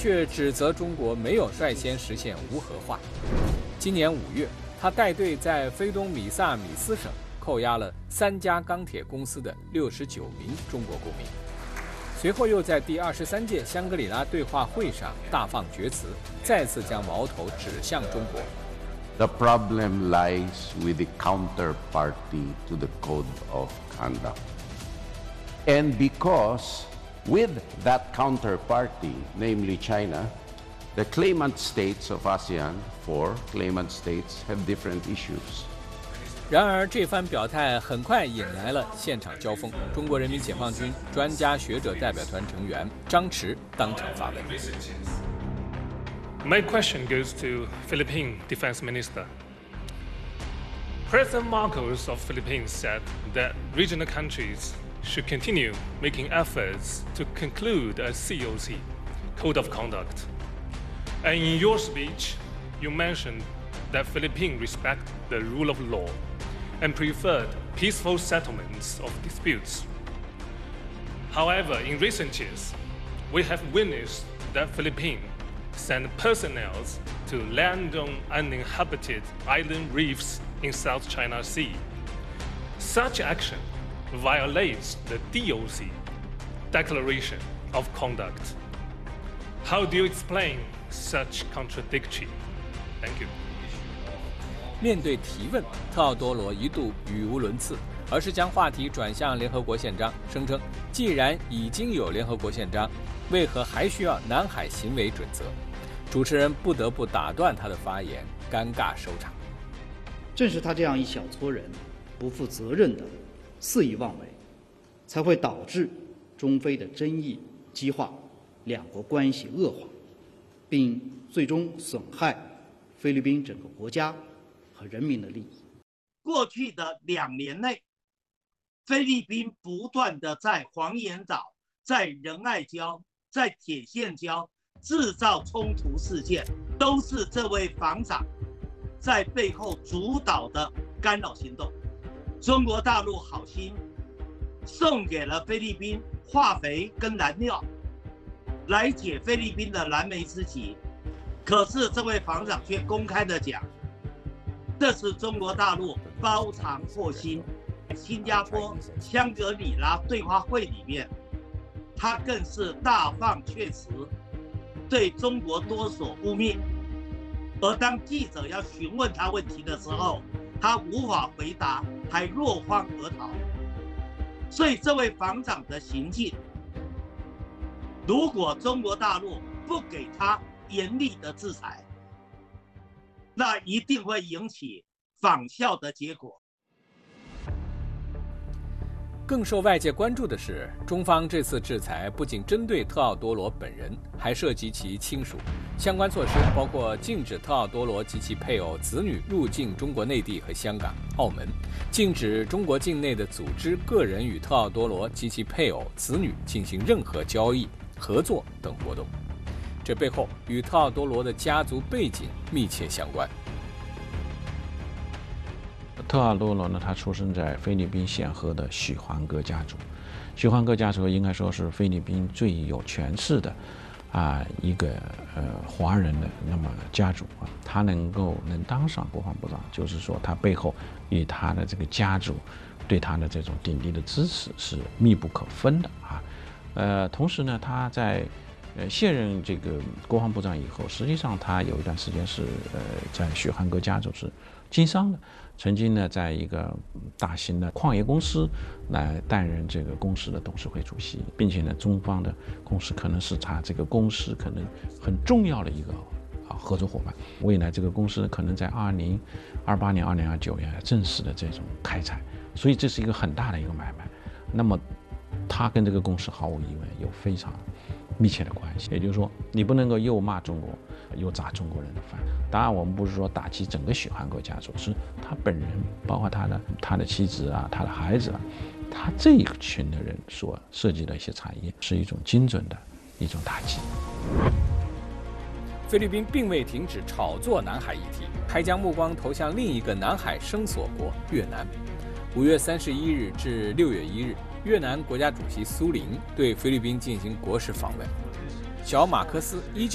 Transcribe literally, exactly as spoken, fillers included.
却指责中国没有率先实现无核化。今年五月，他带队在非东米萨米斯省扣押了三家钢铁公司的六十九名中国公民。随后又在第二十三届香格里拉对话会上大放厥词，再次将矛头指向中国。 The problem lies with the counterparty to the code of conduct. And because with that counterparty, namely China, the claimant states of ASEAN, four claimant states, have different issues. 然而，这番表态很快引来了现场交锋。中国人民解放军专家学者代表团成员张弛当场发问。 My question goes to Philippine Defense Minister. President Marcos of Philippines said that regional countries should continue making efforts to conclude a C O C, Code of Conduct. And in your speech, you mentioned that Philippines respect the rule of law and preferred peaceful settlements of disputes. However, in recent years, we have witnessed that Philippines send personnel to land on uninhabited island reefs in South China Sea. Such action violates the D O C, Declaration of Conduct. How do you explain such contradiction? Thank you. 面对提问，特奥多罗一度语无伦次，而是将话题转向联合国宪章，声称既然已经有联合国宪章，为何还需要南海行为准则？主持人不得不打断他的发言，尴尬收场。 正是他这样一小撮人不负责任的肆意妄为，才会导致中非的争议激化，两国关系恶化，并最终损害菲律宾整个国家和人民的利益。 过去的两年内，菲律宾不断的在黄岩岛、在仁爱礁、在铁线礁制造冲突事件，都是这位防长在背后主导的干扰行动。中国大陆好心送给了菲律宾化肥跟燃料，来解菲律宾的燃眉之急。可是这位防长却公开的讲，这是中国大陆包藏祸心。新加坡香格里拉对话会里面，他更是大放厥词，对中国多所污蔑。而当记者要询问他问题的时候，他无法回答，还落荒而逃。所以这位防长的行径，如果中国大陆不给他严厉的制裁，那一定会引起仿效的结果。 更受外界关注的是，中方这次制裁不仅针对特奥多罗本人，还涉及其亲属。相关措施包括禁止特奥多罗及其配偶、子女入境中国内地和香港、澳门，禁止中国境内的组织、个人与特奥多罗及其配偶、子女进行任何交易、合作等活动。这背后与特奥多罗的家族背景密切相关。 特奥多罗呢，他出生在菲律宾显赫的许黄戈家族。许黄戈家族应该说是菲律宾最有权势的啊一个呃华人的那么家族啊。他能够能当上国防部长，就是说他背后与他的这个家族对他的这种鼎力的支持是密不可分的啊。呃，同时呢，他在呃卸任这个国防部长以后，实际上他有一段时间是呃在许黄戈家族是经商的。曾经呢，在一个大型的矿业公司来担任这个公司的董事会主席，并且呢，中方的公司可能是他这个公司可能很重要的一个啊合作伙伴。未来这个公司可能在二零二八年、二零二九年正式的这种开采，所以这是一个很大的一个买卖。那么，他跟这个公司毫无疑问有非常密切的关系。也就是说，你不能够又骂中国，又砸中国人的饭。当然，我们不是说打击整个许黄戈家族，是他本人，包括他的他的妻子啊，他的孩子啊，他这一群的人所涉及的一些产业，是一种精准的一种打击。 菲律宾并未停止炒作南海议题，还将目光投向另一个南海生索国越南。五月三十一日至六月一日，越南国家主席苏林对菲律宾进行国事访问。小马克思依旧